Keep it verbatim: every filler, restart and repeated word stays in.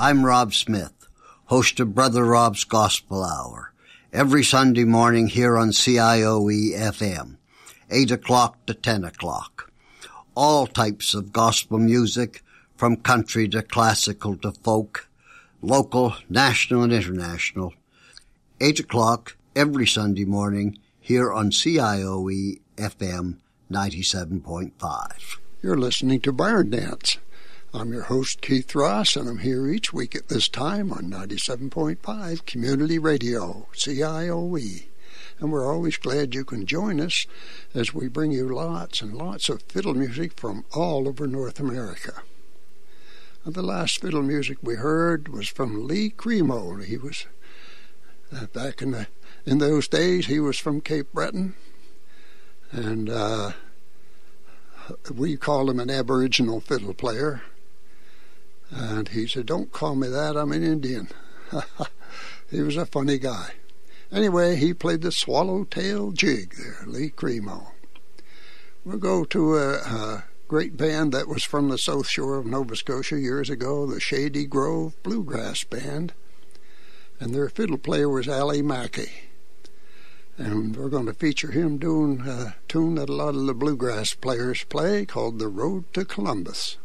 I'm Rob Smith, host of Brother Rob's Gospel Hour, every Sunday morning here on C I O E F M, eight o'clock to ten o'clock. All types of gospel music, from country to classical to folk, local, national, and international. eight o'clock every Sunday morning here on C I O E F M ninety-seven point five. You're listening to Barn Dance. I'm your host, Keith Ross, and I'm here each week at this time on ninety-seven point five Community Radio, C I O E. And we're always glad you can join us as we bring you lots and lots of fiddle music from all over North America. And the last fiddle music we heard was from Lee Cremo. He was, uh, back in the in those days, he was from Cape Breton, and uh, we called him an Aboriginal fiddle player. And he said, "Don't call me that, I'm an Indian." He was a funny guy. Anyway, he played the swallowtail jig there, Lee Cremo. We'll go to a, a great band that was from the South Shore of Nova Scotia years ago, the Shady Grove Bluegrass Band. And their fiddle player was Allie Mackey. And we're going to feature him doing a tune that a lot of the bluegrass players play called The Road to Columbus.